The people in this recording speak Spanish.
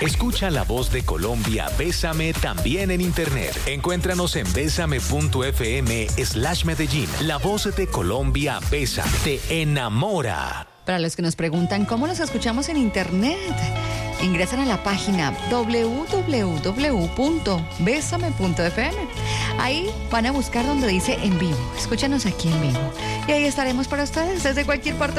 Escucha la voz de Colombia, Bésame, también en internet. Encuéntranos en besame.fm/Medellín. La voz de Colombia, Bésame, te enamora. Para los que nos preguntan cómo nos escuchamos en internet, ingresan a la página www.besame.fm. Ahí van a buscar donde dice en vivo. Escúchanos aquí en vivo. Y ahí estaremos para ustedes desde cualquier parte